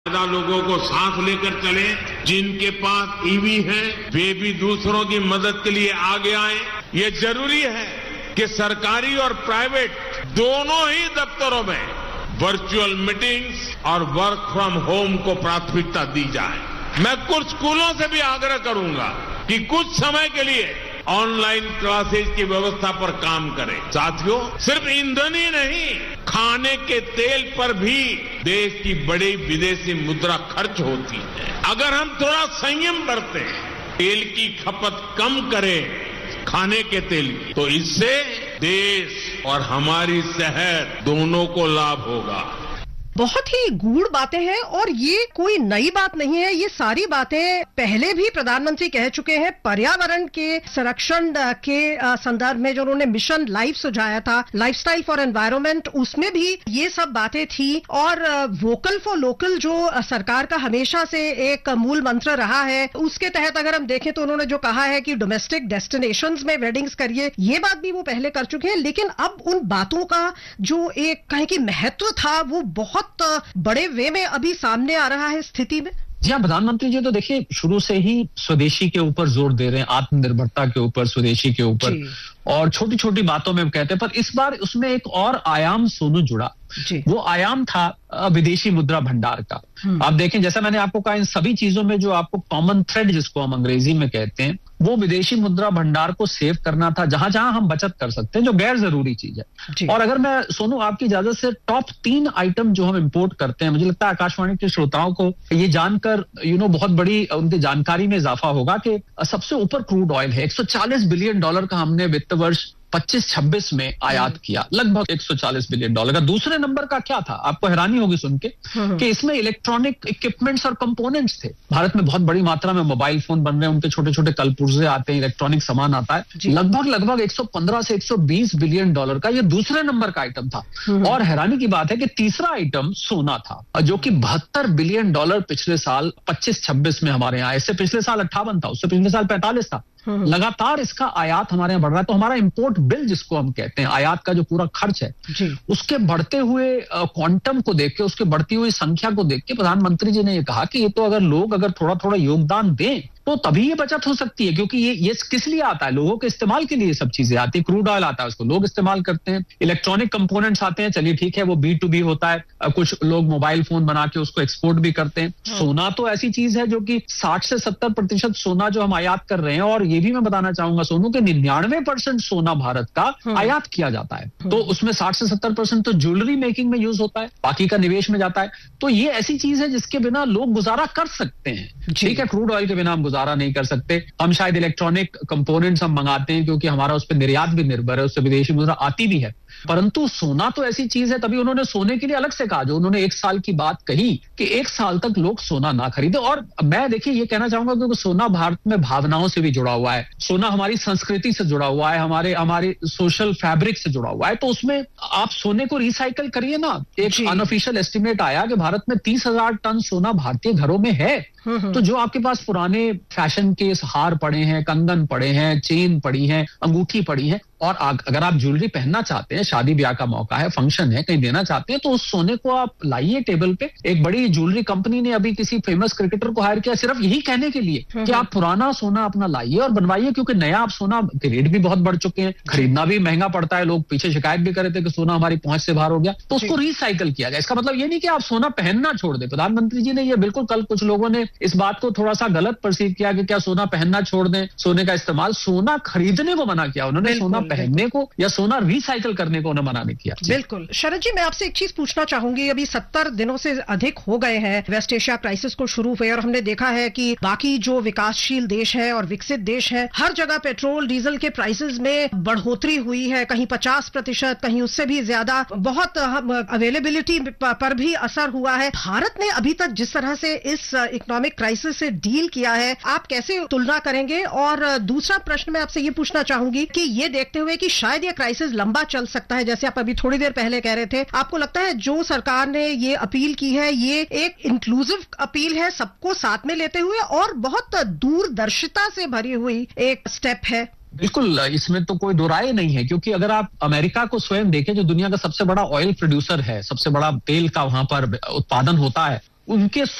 लोगों को साथ लेकर चले, जिनके पास ईवी है वे भी दूसरों की मदद के लिए आगे आए। ये जरूरी है कि सरकारी और प्राइवेट दोनों ही दफ्तरों में वर्चुअल मीटिंग्स और वर्क फ्रॉम होम को प्राथमिकता दी जाए। मैं कुछ स्कूलों से भी आग्रह करूंगा कि कुछ समय के लिए ऑनलाइन क्लासेज की व्यवस्था पर काम करें। साथियों, सिर्फ ईंधन ही नहीं, खाने के तेल पर भी देश की बड़ी विदेशी मुद्रा खर्च होती है। अगर हम थोड़ा संयम बरतें, तेल की खपत कम करें, खाने के तेल की, तो इससे देश और हमारी सेहत दोनों को लाभ होगा। बहुत ही गूढ़ बातें हैं और ये कोई नई बात नहीं है। ये सारी बातें पहले भी प्रधानमंत्री कह चुके हैं। पर्यावरण के संरक्षण के संदर्भ में जो उन्होंने मिशन लाइफ सुझाया था, लाइफस्टाइल फॉर एनवायरनमेंट, उसमें भी ये सब बातें थी। और वोकल फॉर लोकल जो सरकार का हमेशा से एक मूल मंत्र रहा है, उसके तहत अगर हम देखें तो उन्होंने जो कहा है कि डोमेस्टिक डेस्टिनेशंस में वेडिंग्स करिए, ये बात भी वो पहले कर चुके हैं। लेकिन अब उन बातों का जो एक कहें कि महत्व था, वो बहुत बड़े वे में अभी सामने आ रहा है स्थिति में। जी हाँ, प्रधानमंत्री जी तो देखिए शुरू से ही स्वदेशी के ऊपर जोर दे रहे हैं, आत्मनिर्भरता के ऊपर, स्वदेशी के ऊपर, और छोटी छोटी बातों में कहते हैं। पर इस बार उसमें एक और आयाम सोनू जुड़ा, वो आयाम था विदेशी मुद्रा भंडार का। आप देखें, जैसा मैंने आपको कहा, इन सभी चीजों में जो आपको कॉमन थ्रेड जिसको हम अंग्रेजी में कहते हैं, वो विदेशी मुद्रा भंडार को सेव करना था, जहां जहां हम बचत कर सकते हैं, जो गैर जरूरी चीज है। और अगर मैं सोनू आपकी इजाजत से टॉप 3 आइटम जो हम इंपोर्ट करते हैं, मुझे लगता है आकाशवाणी के श्रोताओं को ये जानकर बहुत बड़ी उनकी जानकारी में इजाफा होगा कि सबसे ऊपर क्रूड ऑयल है। $140 बिलियन का हमने वित्त वर्ष 25-26 में आयात किया, लगभग $140 बिलियन का। दूसरे नंबर का क्या था, आपको हैरानी होगी सुन के कि इसमें इलेक्ट्रॉनिक इक्विपमेंट्स और कंपोनेंट्स थे। भारत में बहुत बड़ी मात्रा में मोबाइल फोन बन रहे हैं, उनके छोटे छोटे कलपुर्जे आते हैं, इलेक्ट्रॉनिक सामान आता है। लगभग 115 से 120 बिलियन डॉलर का ये दूसरे नंबर का आइटम था। और हैरानी की बात है कि तीसरा आइटम सोना था, जो कि $72 बिलियन पिछले साल 25-26 में हमारे यहाँ। इससे पिछले साल 58 था, उससे पिछले साल 45 था। लगातार इसका आयात हमारे यहाँ बढ़ रहा है। तो हमारा इंपोर्ट बिल जिसको हम कहते हैं, आयात का जो पूरा खर्च है, उसके बढ़ते हुए क्वांटम को देख के, उसके बढ़ती हुई संख्या को देख के प्रधानमंत्री जी ने ये कहा कि ये तो अगर थोड़ा थोड़ा योगदान दें तो तभी ये बचत हो सकती है। क्योंकि ये किस लिए आता है, लोगों के इस्तेमाल के लिए सब चीजें आती है। क्रूड ऑयल आता है, उसको लोग इस्तेमाल करते हैं। इलेक्ट्रॉनिक कंपोनेंट्स आते हैं, चलिए ठीक है, वो B2B होता है, कुछ लोग मोबाइल फोन बना के उसको एक्सपोर्ट भी करते हैं। सोना तो ऐसी चीज है जो कि 60 से 70% सोना जो हम आयात कर रहे हैं, और ये भी मैं बताना चाहूंगा सोनू के 99% सोना भारत का आयात किया जाता है। तो उसमें 60 से 70% तो ज्वेलरी मेकिंग में यूज होता है, बाकी का निवेश में जाता है। तो ये ऐसी चीज है जिसके बिना लोग गुजारा कर सकते हैं। ठीक है, क्रूड ऑयल के बिना हम गुजारा नहीं कर सकते। हम शायद इलेक्ट्रॉनिक कंपोनेंट्स हम मंगाते हैं क्योंकि हमारा उस पर निर्यात भी निर्भर है, उससे विदेशी मुद्रा आती भी है। परंतु सोना तो ऐसी चीज है, तभी उन्होंने सोने के लिए अलग से कहा, जो उन्होंने 1 साल की बात कही कि 1 साल तक लोग सोना ना खरीदे। और मैं देखिए ये कहना चाहूंगा क्योंकि सोना भारत में भावनाओं से भी जुड़ा हुआ है, सोना हमारी संस्कृति से जुड़ा हुआ है, हमारे सोशल फैब्रिक से जुड़ा हुआ है। तो उसमें आप सोने को रिसाइकल करिए ना। एक अनऑफिशियल एस्टिमेट आया कि भारत में 30,000 टन सोना भारतीय घरों में है। तो जो आपके पास पुराने फैशन के हार पड़े हैं, कंगन पड़े हैं, चेन पड़ी है, अंगूठी पड़ी है, और अगर आप ज्वेलरी पहनना चाहते हैं, शादी ब्याह का मौका है, फंक्शन है, कहीं देना चाहते हैं, तो उस सोने को आप लाइए टेबल पे। एक बड़ी ज्वेलरी कंपनी ने अभी किसी फेमस क्रिकेटर को हायर किया सिर्फ यही कहने के लिए कि आप पुराना सोना अपना लाइए और बनवाइए, क्योंकि नया आप सोना के रेट भी बहुत बढ़ चुके हैं, खरीदना भी महंगा पड़ता है। लोग पीछे शिकायत भी कर रहे थे कि सोना हमारी पहुंच से बाहर हो गया, तो उसको रिसाइकल किया गया। इसका मतलब ये नहीं कि आप सोना पहनना छोड़ दें। प्रधानमंत्री जी ने ये बिल्कुल, कल कुछ लोगों ने इस बात को थोड़ा सा गलत परसीव किया कि क्या सोना पहनना छोड़ दें, सोने का इस्तेमाल, सोना खरीदने को मना किया उन्होंने, सोना पहनने को या सोना रिसाइकिल करने को उन्हें मना नहीं किया। बिल्कुल। शरद जी, मैं आपसे एक चीज पूछना चाहूंगी। अभी 70 दिनों से अधिक हो गए हैं वेस्ट एशिया क्राइसिस को शुरू हुए, और हमने देखा है कि बाकी जो विकासशील देश है और विकसित देश है, हर जगह पेट्रोल डीजल के प्राइसेस में बढ़ोतरी हुई है, कहीं 50%, कहीं उससे भी ज्यादा। बहुत अवेलेबिलिटी पर भी असर हुआ है। भारत ने अभी तक जिस तरह से इस इकोनॉमिक क्राइसिस से डील किया है, आप कैसे तुलना करेंगे? और दूसरा प्रश्न मैं आपसे ये पूछना चाहूंगी कि ये देखते हुए कि शायद ये क्राइसिस लंबा चल सकता है, जैसे आप अभी थोड़ी देर पहले कह रहे थे, आपको लगता है जो सरकार ने ये अपील की है, ये एक इंक्लूसिव अपील है, सबको साथ में लेते हुए, और बहुत दूरदर्शिता से भरी हुई एक स्टेप है? बिल्कुल, इसमें तो कोई दो राय नहीं है। क्योंकि अगर आप अमेरिका को स्वयं देखें, जो दुनिया का सबसे बड़ा ऑयल प्रोड्यूसर है, सबसे बड़ा तेल का वहां पर उत्पादन होता है, उनके